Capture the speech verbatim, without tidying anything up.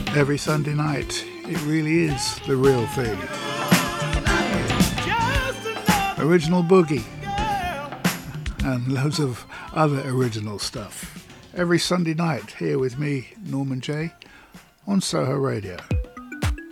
Every Sunday night, it really is the real thing. Original Boogie and loads of other original stuff. Every Sunday night here with me, Norman J, on Soho Radio.